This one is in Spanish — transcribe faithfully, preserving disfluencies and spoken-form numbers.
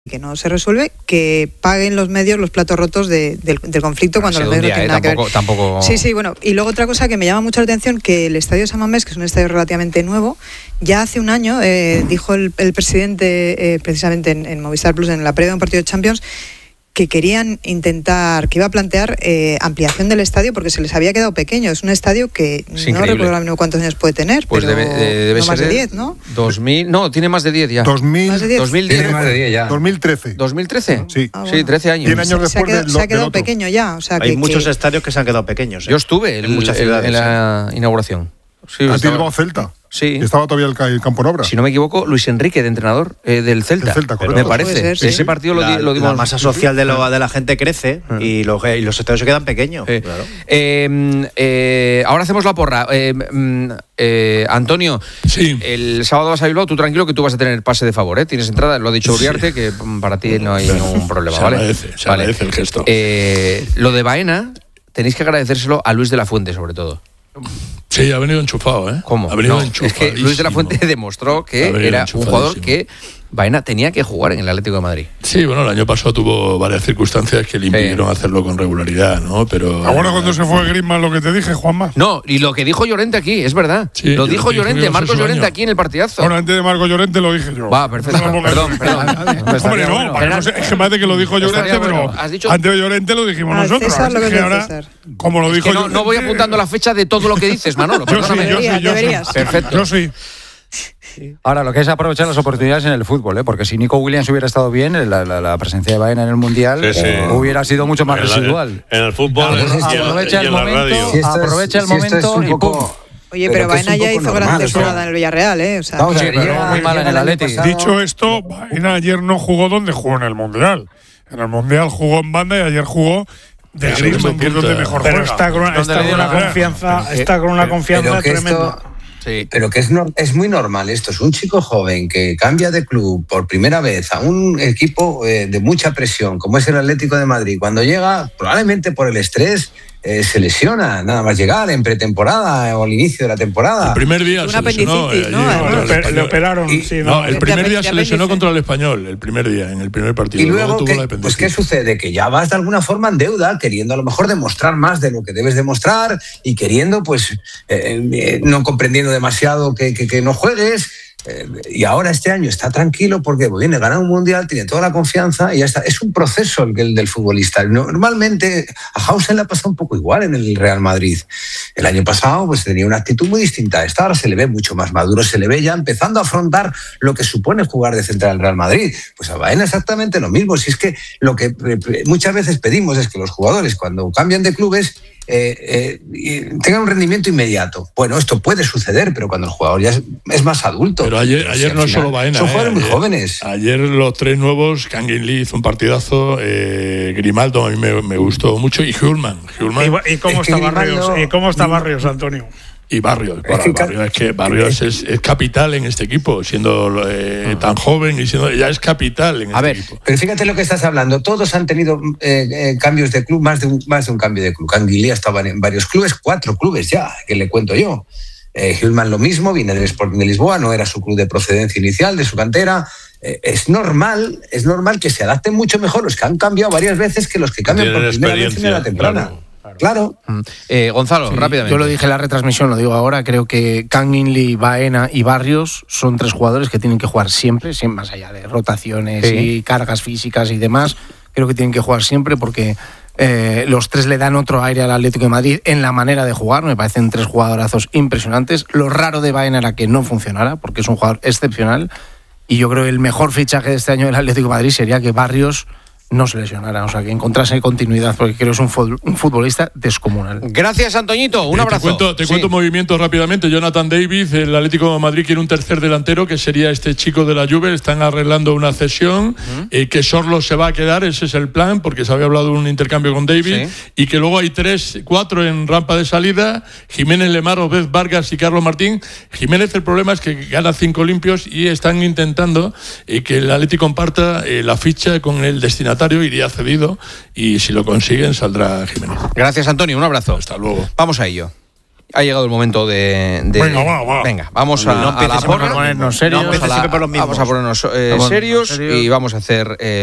que no se resuelve, que paguen los medios los platos rotos de, del, del conflicto cuando los medios día, no tienen eh, nada tampoco, que ver. Tampoco... Sí, sí, bueno. Y luego otra cosa que me llama mucho la atención, que el estadio San Mamés, que es un estadio relativamente nuevo, ya hace un año eh, dijo el, el presidente, eh, precisamente en, en Movistar Plus, en la previa de un partido de Champions, que querían intentar, que iba a plantear eh, ampliación del estadio porque se les había quedado pequeño. Es un estadio que es no recuerdo ahora cuántos años puede tener, pues pero debe, debe no ser más de diez, ¿no? dos mil, no, tiene más de diez ya. dos mil, ¿Más de diez? dos mil diez. Tiene más de diez ya. dos mil trece. ¿dos mil trece? Sí. Ah, bueno. Sí, trece años. cien años Se ha después quedado, del, se ha quedado del otro. pequeño ya. O sea, Hay que, muchos que, estadios que se han quedado pequeños, ¿eh? Yo estuve en el- muchas el- ciudades, en la inauguración. Sí, A ti estaba- llegó Celta. Sí. Y estaba todavía el, ca- el campo en obra. Si no me equivoco, Luis Enrique, de entrenador eh, del Celta. Del Celta, correcto. me parece. Puede ser, sí. Ese partido lo, la, di- lo dimos. la masa social de, lo, de la gente crece y los, y los estadios se quedan pequeños. Eh, Claro. eh, eh, ahora hacemos la porra. Eh, mm, eh, Antonio, Sí. el sábado vas a Bilbao, tú tranquilo que tú vas a tener pase de favor, ¿eh? Tienes entrada, lo ha dicho Uriarte, que mm, para ti no hay ningún problema, Se ¿vale? agradece, se Vale. agradece el gesto. Eh, lo de Baena, tenéis que agradecérselo a Luis de la Fuente, sobre todo. Sí, ha venido enchufado, ¿eh? ¿Cómo? Ha venido No, es que Luis de la Fuente demostró que Ha venido era un jugador enchufadísimo. que Baena tenía que jugar en el Atlético de Madrid. Sí, bueno, el año pasado tuvo varias circunstancias que le impidieron hacerlo con regularidad, ¿no? Pero... ¿Ahora cuando se fue Griezmann lo que te dije, Juanma? No, y lo que dijo Llorente aquí, es verdad. Sí, lo yo- dijo dijo Llorente, que iba a ser Marcos su Llorente año. aquí en el partidazo. Ahora, antes de Marco Llorente lo dije yo. Va, perfecto. No, porque- Perdón, perdón. Hombre, no, para que no se- es que más de que lo dijo Llorente, Estaría bueno. pero Has dicho- antes de Llorente lo dijimos Al nosotros. César lo que Es es que del ahora, César. como lo Es dijo que no, Llorente- no voy apuntando la fecha de todo lo que dices, Manolo. Yo sí, perdóname. yo sí, yo sí. Deberías. Perfecto. Yo sí. Ahora, lo que es aprovechar las oportunidades en el fútbol, ¿eh? Porque si Nico Williams hubiera estado bien, la, la, la presencia de Baena en el Mundial Sí, sí. eh, hubiera sido mucho más En la- residual. En el fútbol y en, Aprovecha y el en la momento. radio. Si esto es- Aprovecha el si esto es momento un y poco- pum. Oye, Pero pero, que es Baena un ya poco hizo normal, gran o sea. temporada en el Villarreal, ¿eh? O sea, Vamos a Sí, ver, pero llega- muy mal en llega el año Atleti. pasado- Dicho esto, Baena ayer no jugó donde jugó en el Mundial. En el Mundial jugó en banda y ayer jugó de Eso Griezmann, es que es donde punta. mejor Pero juega. está con, ¿Dónde está le con dio una la gana? confianza, está con una confianza Pero que tremenda. esto, Sí. pero que es, no- es muy normal esto. Es un chico joven que cambia de club por primera vez a un equipo eh, de mucha presión, como es el Atlético de Madrid. Cuando llega, probablemente por el estrés, eh, se lesiona nada más llegar en pretemporada o al inicio de la temporada. El primer día Un se lesionó. apendicitis, eh, ¿no? allí Además. contra el Le, le Español. operaron, Y- sí, No, ¿no? el primer día de se lesionó apéndice. contra el Español, el primer día, en el primer partido. Y luego, tuvo ¿qué, la pues, ¿qué apendicitis. sucede? Que ya vas de alguna forma en deuda, queriendo a lo mejor demostrar más de lo que debes demostrar y queriendo, pues, eh, eh, no comprendiendo demasiado que, que- que no juegues. Eh, y ahora este año está tranquilo porque pues, viene a ganar un mundial, tiene toda la confianza y ya está. Es un proceso el, el del futbolista. Normalmente a Hausen le ha pasado un poco igual en el Real Madrid. El año pasado pues tenía una actitud muy distinta a esta. Ahora se le ve mucho más maduro, se le ve ya empezando a afrontar lo que supone jugar de central en el Real Madrid. Pues a Baena exactamente lo mismo. Si es que lo que eh, muchas veces pedimos es que los jugadores cuando cambian de clubes Eh, eh, y tengan un rendimiento inmediato. Bueno, esto puede suceder, pero cuando el jugador ya es, es más adulto. Pero ayer, si ayer al no es final solo Baena. Son eh, jugadores muy ayer- jóvenes. Ayer los tres nuevos, Kangin Lee hizo un partidazo, eh, Grimaldo a mí me, me gustó mucho y Hjulman. Hjulman ¿Y, y cómo Es que está Barrios? Grimaldo- ¿Y cómo está Barrios, Antonio? y Barrios. Es Bueno, que- Barrios es que Barrios es, es capital en este equipo, siendo eh, tan joven y siendo ya es capital en A este ver, equipo. Pero fíjate lo que estás hablando. Todos han tenido eh, eh, cambios de club, más de un, más de un cambio de club. Canguilí estaba en varios clubes, cuatro clubes ya, que le cuento yo. Eh, Hjulman lo mismo, viene del Sporting de Lisboa, no era su club de procedencia inicial, de su cantera. Eh, es normal, es normal que se adapten mucho mejor los que han cambiado varias veces que los que cambian Tienen por primera vez en experiencia, la temprana. claro. Claro. eh, Gonzalo, Sí, rápidamente. Yo lo dije en la retransmisión, lo digo ahora. Creo que Kangin Lee, Baena y Barrios son tres jugadores que tienen que jugar siempre, siempre más allá de rotaciones Sí. y cargas físicas y demás. Creo que tienen que jugar siempre porque eh, los tres le dan otro aire al Atlético de Madrid en la manera de jugar. Me parecen tres jugadorazos impresionantes. Lo raro de Baena era que no funcionara, porque es un jugador excepcional. Y yo creo que el mejor fichaje de este año del Atlético de Madrid sería que Barrios no se lesionara, o sea, que encontrase continuidad, porque creo que es un, fut- un futbolista descomunal. Gracias, Antoñito. Un Eh, abrazo. Te cuento, te Sí. cuento movimientos rápidamente. Jonathan David, el Atlético de Madrid quiere un tercer delantero, que sería este chico de la Juve. Están arreglando una cesión, uh-huh. eh, que Sorlo se va a quedar, ese es el plan, porque se había hablado de un intercambio con David, Sí. y que luego hay tres, cuatro en rampa de salida, Jiménez, Lemar, Obed Vargas y Carlos Martín. Jiménez, el problema es que gana cinco limpios y están intentando eh, que el Atlético comparta eh, la ficha con el destinatario, iría cedido, y si lo consiguen saldrá Jiménez. Gracias, Antonio. Un abrazo. Hasta luego. Vamos a ello. ha llegado el momento de... de Venga, va, va. Venga, vamos a, No a la empecemos porra. a ponernos serios. Vamos a, la- siempre por los mismos. vamos a ponernos eh, Vamos, serios serios. y vamos a hacer... eh,